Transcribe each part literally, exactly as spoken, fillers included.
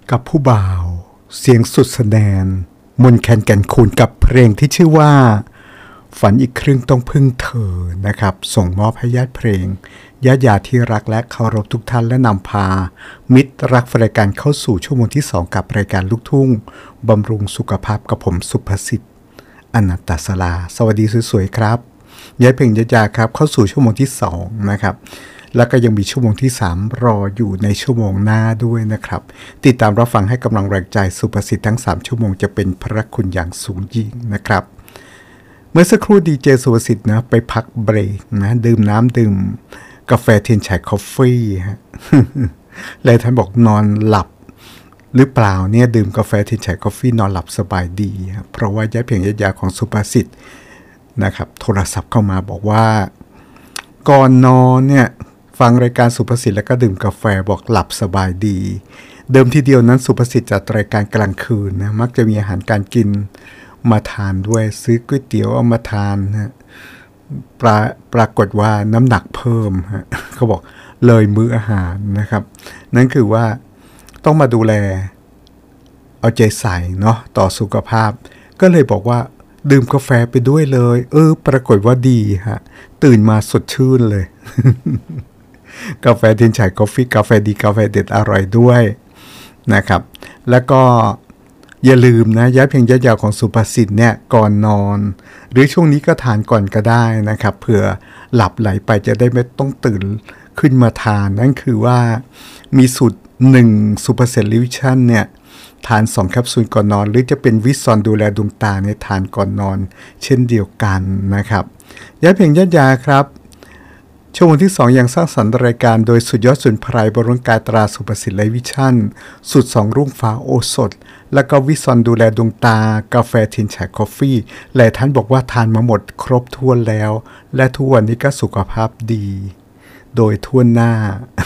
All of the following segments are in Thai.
กับผู้บ่าวเสียงสุดแสดงมนแคนแก่นคูณกับเพลงที่ชื่อว่าฝันอีกครึ่งต้องพึ่งเธอนะครับส่งมอบให้ญาติเพลงญาติญาติที่รักและเคารพทุกท่านและนำพามิตรรักรายการเข้าสู่ชั่วโมงที่สองกับรายการลูกทุ่งบำรุงสุขภาพกับผมสุภสิทธิ์อนันตศราสวัสดีสวยๆครับญาติเพลงญาติญาติครับเข้าสู่ชั่วโมงที่สองนะครับแล้วก็ยังมีชั่วโมงที่สามรออยู่ในชั่วโมงหน้าด้วยนะครับติดตามรับฟังให้กำลังแรงใจสุภสิทธิ์ทั้งสามชั่วโมงจะเป็นพระคุณอย่างสูงยิ่งนะครับเมื่อสักครู่ดีเจสุภสิทธิ์นะไปพักเบรกนะดื่มน้ำดื่มกาแฟเทียนฉายคอฟฟี่ฮะ แล้วท่านบอกนอนหลับหรือเปล่าเนี่ยดื่มกาแฟเทียนฉายคอฟฟี่นอนหลับสบายดีเพราะว่าย้ายเพียงยาของสุภสิทธิ์นะครับโทรศัพท์เข้ามาบอกว่าก่อนนอนเนี่ยฟังรายการสุภสิทธิ์แล้วก็ดื่มกาแฟบอกหลับสบายดีเดิมทีเดียวนั้นสุภสิทธิ์จัดรายการกลางคืนนะมักจะมีอาหารการกินมาทานด้วยซื้อก๋วยเตี๋ยวเอามาทานนะปราปรากฏว่าน้ำหนักเพิ่มฮะเขาบอกเลยมื้ออาหารนะครับนั่นคือว่าต้องมาดูแลเอาใจใส่เนาะต่อสุขภาพก็เลยบอกว่าดื่มกาแฟไปด้วยเลยเออปรากฏว่าดีฮะตื่นมาสดชื่นเลย กาแฟเทียนฉายกาแฟกาแฟดีกาแฟเด็ดอร่อยด้วยนะครับแล้วก็อย่าลืมนะย้ายเพียงยาวของสุภสิทธิ์เนี่ยก่อนนอนหรือช่วงนี้ก็ทานก่อนก็ได้นะครับเผื่อหลับไหลไปจะได้ไม่ต้องตื่นขึ้นมาทานนั่นคือว่ามีสูตรหนึ่งซูเปอร์เซลลิวิชั่นเนี่ยทานสองแคปซูลก่อนนอนหรือจะเป็นวิซอนดูแลดวงตาเนี่ยทานก่อนนอนเช่นเดียวกันนะครับย้ายเพียงยาครับช่วงที่สองยังสร้างสรรค์รายการโดยสุดยอดสุนไพรบำรุงกายตราสุภสิทธิ์ไลฟ์วิชั่นสุดสองรุ่งฟ้าโอสถแล้วก็วิซอนดูแลดวงตากาแฟเทียนฉายคอฟฟี่หลายท่านบอกว่าทานมาหมดครบถ้วนแล้วและทุกวันนี้ก็สุขภาพดีโดยทั่วหน้า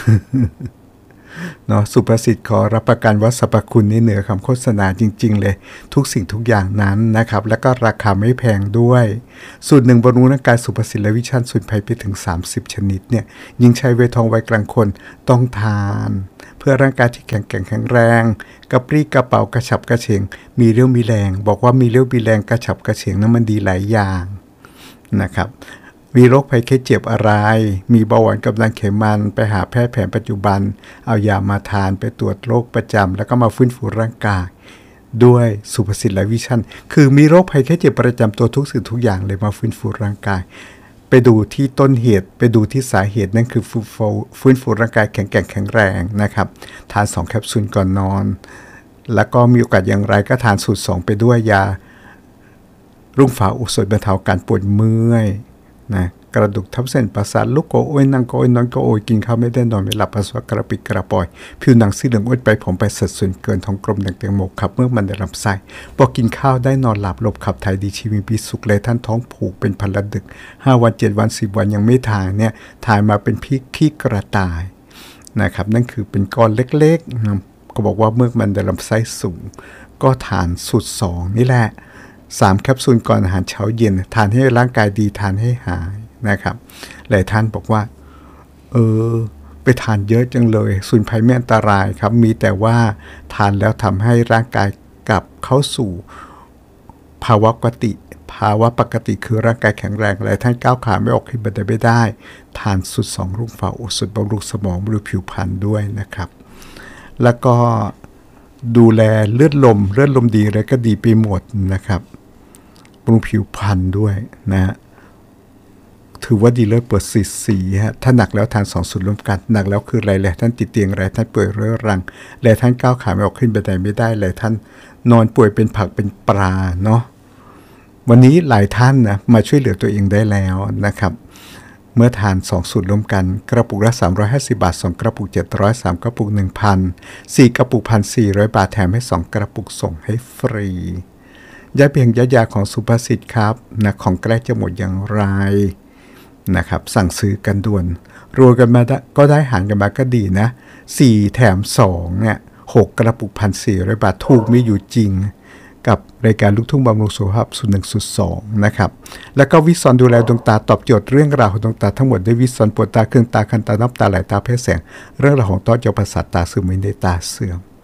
เนาะสุภสิทธิ์ขอรับประกันว่าสรรพคุณนี่เหนือคำโฆษณาจริงๆเลยทุกสิ่งทุกอย่างนั้นนะครับแล้วก็ราคาไม่แพงด้วยสูตรหนึ่งบำรุงร่างกายสุภสิทธิ์และวิชั่นสูตรไพไปถึงสามสิบชนิดเนี่ยยิ่งใช้วัยทองวัยกลางคนต้องทานเพื่อร่างกายที่แข็งแกร่งแข็งแรงกระปรี้กระเป๋ากระฉับกระเฉงมีเรี่ยวมีแรงบอกว่ามีเรี่ยวมีแรงกระฉับกระเฉงนั้นมันดีหลายอย่างนะครับมีโรคภัยไข้เจ็บอะไรมีเบาหวานกำลังไขมันไปหาแพทย์แผนปัจจุบันเอายามาทานไปตรวจโรคประจำแล้วก็มาฟื้นฟูร่างกายด้วยสุภสิทธิ์และวิชั่นคือมีโรคภัยไข้เจ็บประจำตัวทุกสิ่งทุกอย่างเลยมาฟื้นฟูร่างกายไปดูที่ต้นเหตุไปดูที่สาเหตุนั่นคือฟื้นฟูร่างกายแข็งแกร่งแข็งแรงนะครับทานสองแคปซูลก่อนนอนแล้วก็มีโอกาสอย่างไรก็ทานสูตรสองไปด้วยยารุ่งฟ้าโอสถบรรเทาการปวดเมื่อยนะกระดูกทับเส้นประสาทลุกโกโอยนั่งโกโอยนอนโกโอยกินข้าวไม่ได้นอนไม่หลับปัสสาวะกระปิดกระปอยผิวหนังสีเหลืองอ้วนไปผมไปสัดส่วนเกินท้องกลมแดงแตงโมขับเมื่อมันได้ลำไส้พอกินข้าวได้นอนหลับหลบขับถ่ายดีชีวิตมีสุขเลยท่านท้องผูกเป็นพันละดึกห้าวันเจ็ดวันสิบวันยังไม่ถ่ายเนี่ยถ่ายมาเป็นพีกขี้กระต่ายนะครับนั่นคือเป็นก้อนเล็กๆนะก็บอกว่าเมื่อมันได้ลำไส้สูงก็ทานสูตรสองนี่แหละสามแคปซูลก่อนอาหารเช้าเย็นทานให้ร่างกายดีทานให้หายนะครับหลายท่านบอกว่าเออไปทานเยอะจังเลยสูญภัยไม่อันตรายครับมีแต่ว่าทานแล้วทำให้ร่างกายกลับเข้าสู่ภาวะปกติภาวะปกติคือร่างกายแข็งแรงหลายท่านก้าวขาไม่ออกขึ้นบันไดไม่ได้ทานสุดสองรุ่งฟ้าโอสถบำรุงสมองบำรุงผิวพรรณด้วยนะครับแล้วก็ดูแลเลือดลมเลือดลมดีอะไรก็ดีไปหมดนะครับบำรุงผิวพรรณด้วยนะถือว่าดีเลิศเปิดสีสีฮะถ้าหนักแล้วทานสองสูตรร่วมกันหนักแล้วคืออะไรแหละท่านติดเตียงอะไรท่านป่วยเรื้อรังแลท่านก้าวขาไม่ออกขึ้นบันไดไม่ได้แลท่านนอนป่วยเป็นผักเป็นปลาเนาะวันนี้หลายท่านนะมาช่วยเหลือตัวเองได้แล้วนะครับเมื่อทานสองสูตรร่วมกันกระปุกละสามร้อยห้าสิบบาทสองกระปุกเจ็ดร้อยสามกระปุก หนึ่งพัน สี่กระปุก หนึ่งพันสี่ร้อย บาทแถมให้สองกระปุกส่งให้ฟรียาเพียงยายาของสุภสิทธิ์ครับนะของใกล้จะหมดอย่างไรนะครับสั่งซื้อกันด่วนรวมกันมาก็ได้หารกันมาก็ดีนะสี่แถมสองเนี่ยหกกระปุก หนึ่งพันสี่ร้อย บาทถูกมีอยู่จริงกับรายการลูกทุ่งบำรุงสุขภาพสูตรหนึ่งสูตรสองนะครับแล้วก็วิซอนดูแลดวงตาตอบโจทย์เรื่องราวของดวงตาทั้งหมดด้วยวิซอนปวดตาเครื่องตาคันตาน้ำตาไหลตาแพ้แสงเรื่องราวของต้อเจ้าประสาทตาซึมในตาเสื่อมบ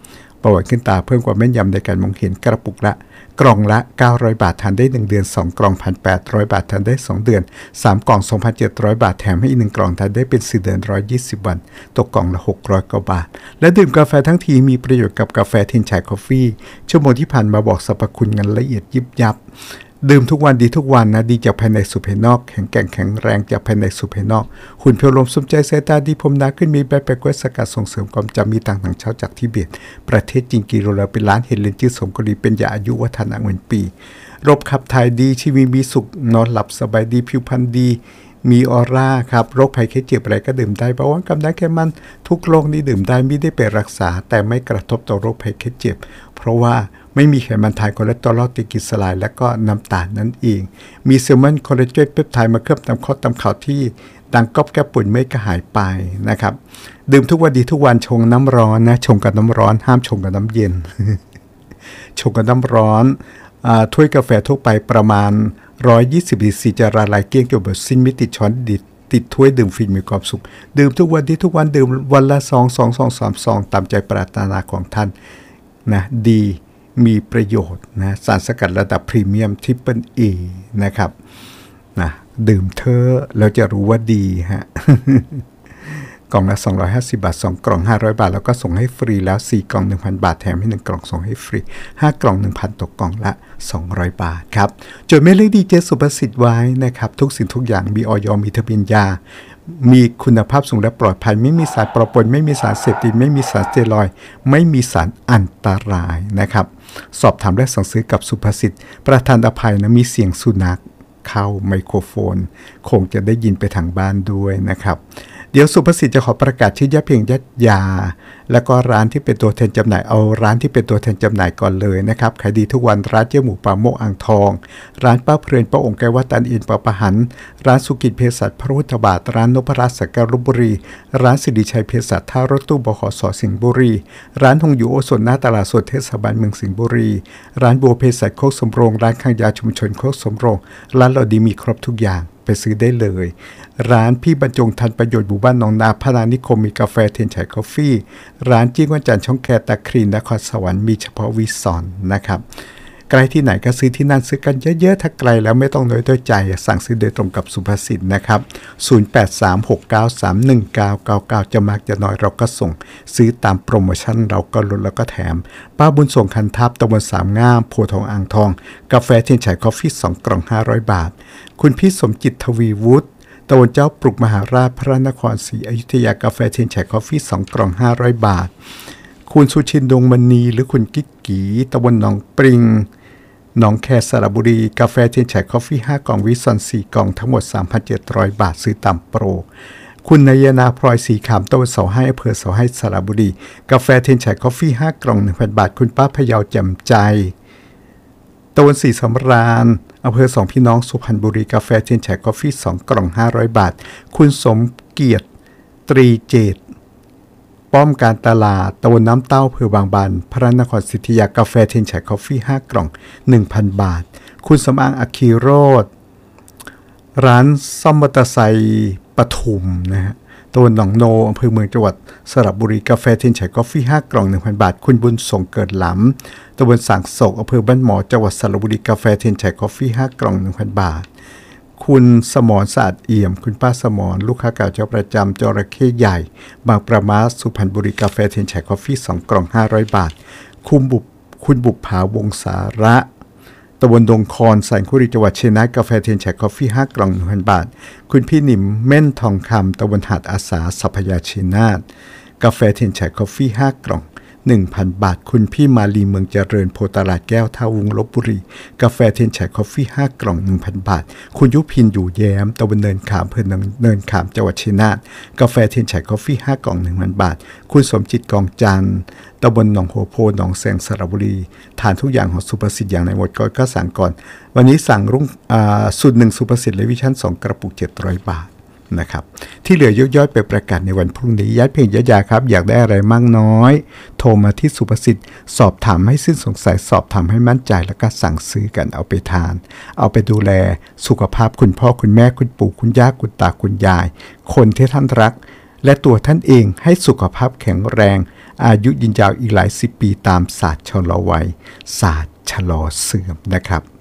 ประวัติขึ้นตาเพิ่มความแม่นยำในการมองเห็นกระปุกละกล่องละเก้าร้อยบาททานได้หนึ่งเดือนสองกล่อง หนึ่งพันแปดร้อย บาททานได้สองเดือนสามกล่อง สองพันเจ็ดร้อย บาทแถมให้อีกหนึ่งกล่องทานได้เป็นสี่เดือนหนึ่งร้อยยี่สิบวันตกกล่องละหกร้อยกว่าบาทและดื่มกาแฟทั้งทีมีประโยชน์กับกาแฟเทนไชคอฟฟี่ชั่วโมงที่ผ่านมาบอกสรรพคุณกันละเอียดยิบยับดื่มทุกวันดีทุกวันนะดีจากภายในสู่ภายนอกแข็งแกร่งแข็งแรงจากภายในสู่ภายนอกหุ่นเพียวลมสมใจสายตาดีผมนาขึ้นมีใบแปลกไว้สกัดส่งเสริมความจำมีต่างต่างเช้าจากทิเบตประเทศจีนกิโลละเป็นล้านเห็นเลนจื้อสมกรีเป็นยาอายุวัฒนะหมื่นปีรบขับถ่ายดีชีวิตมีสุขนอนหลับสบายดีผิวพรรณดีมีออร่าครับโรคภัยไข้เจ็บอะไรก็ดื่มได้เบาหวานความดันไขมันทุกโรคนี้ดื่มได้ไม่ได้ไปรักษาแต่ไม่กระทบต่อโรคภัยไข้เจ็บเพราะว่าไม่มีไขมันทายคอเลสเตอรอลติกิสลายและก็น้ำตาลนั่นเองมีเซลล์คอลลาเจนเปปไทด์มาเคลือบตามข้อตามข่าวที่ดังก๊อบแก้ปุ่นไม่ก็หายไปนะครับดื่มทุกวันดีทุกวันชงน้ำร้อนนะชงกับน้ำร้อนห้ามชงกับน้ำเย็น ชงกับน้ำร้อนถ้วยกาแฟทั่วไปประมาณหนึ่งร้อยยี่สิบซีซีจะละลายเกลี้ยงจนแบบสิ้นไม่ติดช้อนดิดติดถ้วยดื่มฟินมีความสุขดื่มทุกวันดีทุกวันดื่มวันละสองสองสองสามซองตามใจปรารถนาของท่านนะดีมีประโยชน์นะสารสกัดระดับพรีเมียมทริปเปิลเอนะครับนะดื่มเธอเราจะรู้ว่าดีฮะ กล่องละสองร้อยห้าสิบบาทสองกล่องห้าร้อยบาทแล้วก็ส่งให้ฟรีแล้วสี่กล่อง หนึ่งพัน บาทแถมให้หนึ่งกล่องส่งให้ฟรีห้ากล่อง หนึ่งพัน ตกกล่องละสองร้อยบาทครับจดหมายเลขดีเจสุประสิทธิ์ไว้นะครับทุกสิ่งทุกอย่างมีออยมีทะเบียนยามีคุณภาพสูงและปลอดภัยไม่มีสารปรปนไม่มีสารเสพติดไม่มีสารสเตียรอยด์ไม่มีสารอันตรายนะครับสอบถามและสั่งซื้อกับสุภสิทธิ์ประธานอภัยนะมีเสียงสุนัขเข้าไมโครโฟนคงจะได้ยินไปทางบ้านด้วยนะครับเดี๋ยวสุภสิทธิ์จะขอประกาศชื่อยาเพียงยัดยาแล้วก็ร้านที่เป็นตัวแทนจำหน่ายเอาร้านที่เป็นตัวแทนจำหน่ายก่อนเลยนะครับขายดีทุกวันร้านเจ๊หมูปลาโมกอ่างทองร้านป้าเพลินป้าองค์แก้ววัดตันอินปะปะหันร้านสุกิจเภสัชพระพุทธบาทร้านนพรัตน์สักการลพบุรีร้านสิริชัยเภสัชท่ารถตู้บขสสิงห์บุรีร้านหงอยู่โอสถหน้าตลาดสดเทศบาลเมืองสิงห์บุรีร้านบัวเภสัชโคกสมโรงร้านข้างยาชุมชนโคกสมโรงร้านเราดีมีครบทุกอย่างไปซื้อได้เลยร้านพี่บรรจงทันประโยชน์หมู่บ้านหนองนาพนานิคมมีกาแฟเทนไชคอฟฟี่ร้านจิ้งวันจันทร์ช่องแคตาครีนนครสวรรค์มีเฉพาะวิสอนนะครับไกลที่ไหนก็ซื้อที่นั่นซื้อกันเยอะๆถ้าไกลแล้วไม่ต้องน้อยด้วยใจสั่งซื้อโดยตรงกับสุภสิทธิ์นะครับศูนย์ แปด สาม หก เก้า สาม หนึ่ง เก้า เก้า เก้าจะมากจะน้อยเราก็ส่งซื้อตามโปรโมชั่นเราก็ลดแล้วก็แถมป้าบุญส่งคันทับตะวันสามงามโพธิ์ทองอ่างทองกาแฟเทนไชคอฟฟี่สองกล่องห้าร้อยบาทคุณพี่สมจิตทวีวุฒิตะวันเจ้าปลุกมหาราชพระนครศรีอยุธยากาแฟเทนไชคอฟฟี่สองกล่องห้าร้อยบาทคุณสุชินดวงมณีหรือคุณกิ๊กกีตะวันหนองปริงหนองแคสระบุรีกาแฟเทนไชคอฟฟี่ห้ากล่องวิซอนสี่กล่องทั้งหมด สามพันเจ็ดร้อย บาทซื้อตามโปรคุณนายนาพลอยสีขามตะวันเสาให้อำเภอเสาให้สระบุรีกาแฟเทนไชคอฟฟี่ห้ากล่อง หนึ่งพัน บาทคุณป้าพะเยาแจ่มใจตะวันสีสำราญอำเภอสองพี่น้องสุพรรณบุรีกาแฟเทนไชคอฟฟี่สองกล่องห้าร้อยบาทคุณสมเกียรติตรีเจตป้อมการตลาดตะวันน้ำเต้าอำเภอบางบานพระนครศรีอยุธยากาแฟเทนไชคอฟฟี่ห้ากล่อง หนึ่งพัน บาทคุณสำอางอคีโรธร้านซ่อมมอเตอร์ไซค์ปทุมนะฮะตะวันหนองโนอำเภอเมืองจังหวัดสระบุรีกาแฟเทนไชคอฟฟี่ห้ากล่อง หนึ่งพัน บาทคุณบุญส่งเกิดหลำตะวันสังโศกอำเภอบ้านหมอจังหวัดสระบุรีกาแฟเทนไชคอฟฟี่ห้ากล่อง หนึ่งพัน บาทคุณสมรสะอาดเอี่ยมคุณป้าสมรลูกค้าเก่าเจ้าประจำจระเข้ใหญ่บางประมาสุพรรณบุรีกาแฟเทนไชคอฟฟี่สองกล่องห้าร้อยบาทคุณบุคุณบุปผาวงสาระตะวันดงคอนแสงคุรีจังหวัดเชียงรายกาแฟเทนไชคอฟฟี่ห้ากล่อง หนึ่งพัน บาทคุณพี่หนิมเม่นทองคำตะวันหาดอาสาสัพยาชินาถกาแฟเทนไชคอฟฟี่ห้ากล่องหนึ่งพัน บาทคุณพี่มาลีเมืองเจริญโพตลาดแก้วท่าวงลพบุรีกาแฟเทนไชคอฟฟี่ห้ากล่อง หนึ่งพัน บาทคุณยุพินอยู่แย้มตะวันเนินขามอำเภอเนินขามจังหวัดชัยนาทกาแฟเทนไชคอฟฟี่ห้ากล่อง หนึ่งพัน บาทคุณสมจิตกองจันทร์ตะบนหนองหัวโพหนองแสงสระบุรีทานทุกอย่างของสุภสิทธิ์อย่างในหมดก็สั่งก่อนวันนี้สั่งรุ่งสูตรหนึ่งสุภสิทธิ์เลวิชั่นสองกระปุกเจ็ดร้อยบาทนะครับที่เหลือยกย่อยไปประกาศในวันพรุ่งนี้ย้ายเพียงยะยาครับอยากได้อะไรมั่งน้อยโทรมาที่สุภสิทธิ์สอบถามให้สิ้นสงสัยสอบถามให้มั่นใจแล้วก็สั่งซื้อกันเอาไปทานเอาไปดูแลสุขภาพคุณพ่อคุณแม่คุณปู่คุณย่าคุณตาคุณยายคนที่ท่านรักและตัวท่านเองให้สุขภาพแข็งแรงอายุยืนยาวอีกหลายสิบปีตามศาสตร์ชะลอวัยศาสตร์ชะลอเสื่อมนะครับ